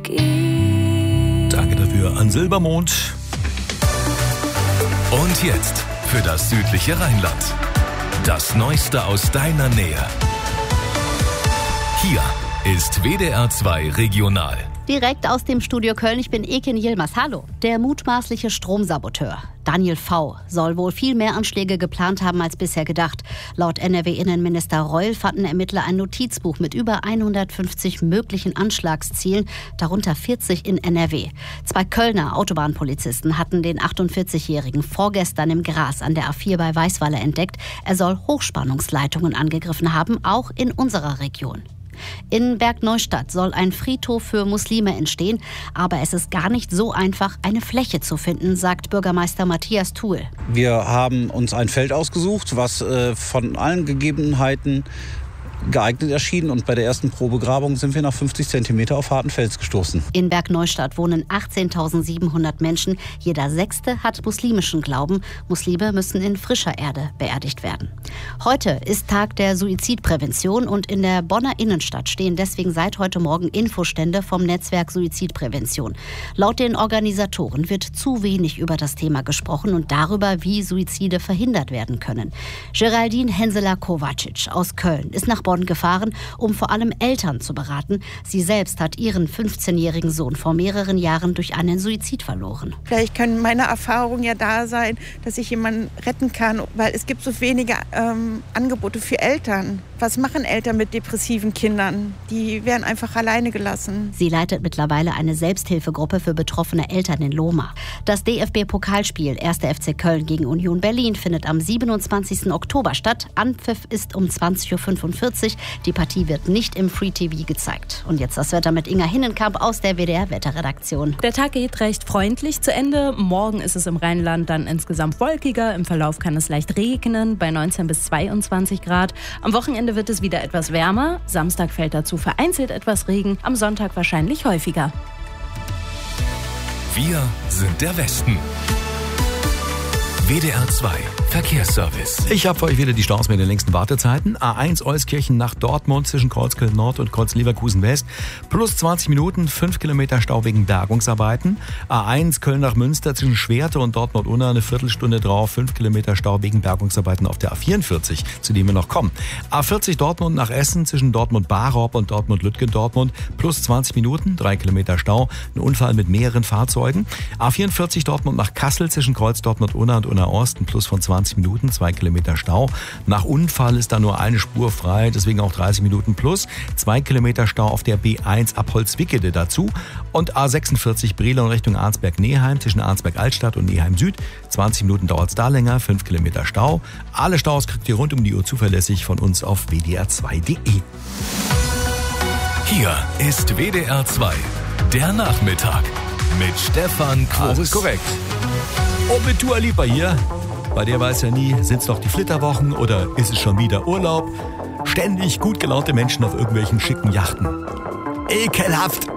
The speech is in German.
gibt. Danke dafür an Silbermond. Und jetzt für das südliche Rheinland. Das Neueste aus deiner Nähe. Hier ist WDR 2 Regional. Direkt aus dem Studio Köln, ich bin Ekin Yilmaz. Hallo. Der mutmaßliche Stromsaboteur Daniel V. soll wohl viel mehr Anschläge geplant haben als bisher gedacht. Laut NRW-Innenminister Reul fanden Ermittler ein Notizbuch mit über 150 möglichen Anschlagszielen, darunter 40 in NRW. 2 Kölner Autobahnpolizisten hatten den 48-Jährigen vorgestern im Gras an der A4 bei Weißweiler entdeckt. Er soll Hochspannungsleitungen angegriffen haben, auch in unserer Region. In Bergneustadt soll ein Friedhof für Muslime entstehen, aber es ist gar nicht so einfach, eine Fläche zu finden, sagt Bürgermeister Matthias Thuel. Wir haben uns ein Feld ausgesucht, was von allen Gegebenheiten geeignet erschien, und bei der ersten Probegrabung sind wir nach 50 Zentimeter auf harten Fels gestoßen. In Bergneustadt wohnen 18.700 Menschen. Jeder 6. hat muslimischen Glauben. Muslime müssen in frischer Erde beerdigt werden. Heute ist Tag der Suizidprävention und in der Bonner Innenstadt stehen deswegen seit heute Morgen Infostände vom Netzwerk Suizidprävention. Laut den Organisatoren wird zu wenig über das Thema gesprochen und darüber, wie Suizide verhindert werden können. Geraldine Henseler-Kovacic aus Köln ist nach Bonn gefahren, um vor allem Eltern zu beraten. Sie selbst hat ihren 15-jährigen Sohn vor mehreren Jahren durch einen Suizid verloren. Vielleicht können meine Erfahrungen ja da sein, dass ich jemanden retten kann, weil es gibt so wenige Angebote für Eltern. Was machen Eltern mit depressiven Kindern? Die werden einfach alleine gelassen. Sie leitet mittlerweile eine Selbsthilfegruppe für betroffene Eltern in Lohmar. Das DFB-Pokalspiel 1. FC Köln gegen Union Berlin findet am 27. Oktober statt. Anpfiff ist um 20.45 Uhr. Die Partie wird nicht im Free TV gezeigt. Und jetzt das Wetter mit Inga Hinnenkamp aus der WDR-Wetterredaktion. Der Tag geht recht freundlich zu Ende. Morgen ist es im Rheinland dann insgesamt wolkiger. Im Verlauf kann es leicht regnen bei 19 bis 22 Grad. Am Wochenende wird es wieder etwas wärmer. Samstag fällt dazu vereinzelt etwas Regen. Am Sonntag wahrscheinlich häufiger. Wir sind der Westen. WDR 2 Verkehrsservice. Ich habe für euch wieder die Staus mit den längsten Wartezeiten. A1 Euskirchen nach Dortmund zwischen Kreuzköln Nord und Kreuz-Leverkusen West. Plus 20 Minuten, 5 Kilometer Stau wegen Bergungsarbeiten. A1 Köln nach Münster zwischen Schwerte und Dortmund-Unna eine Viertelstunde drauf. 5 Kilometer Stau wegen Bergungsarbeiten auf der A44, zu dem wir noch kommen. A40 Dortmund nach Essen zwischen Dortmund-Barop und Dortmund-Lütgendortmund. Plus 20 Minuten, 3 Kilometer Stau. Ein Unfall mit mehreren Fahrzeugen. A44 Dortmund nach Kassel zwischen Kreuz Dortmund-Unna und Unna-Ost. Ein Plus von 20 Minuten, 2 Kilometer Stau. Nach Unfall ist da nur eine Spur frei, deswegen auch 30 Minuten plus. 2 Kilometer Stau auf der B1 ab Holzwickede dazu. Und A46 Brilon Richtung Arnsberg-Neheim zwischen Arnsberg-Altstadt und Neheim Süd. 20 Minuten dauert es da länger, 5 Kilometer Stau. Alle Staus kriegt ihr rund um die Uhr zuverlässig von uns auf wdr2.de. Hier ist WDR 2, der Nachmittag mit Stefan Kruse. Das ist korrekt. Und mit Dua Lipa hier. Bei der weiß ja nie, sind es noch die Flitterwochen oder ist es schon wieder Urlaub? Ständig gut gelaunte Menschen auf irgendwelchen schicken Yachten. Ekelhaft!